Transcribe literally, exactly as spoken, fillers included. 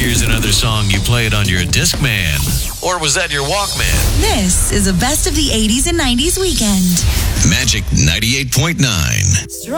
Here's another song you played on your Discman. Or was that your Walkman? This is a best of the eighties and nineties weekend. Magic ninety-eight point nine.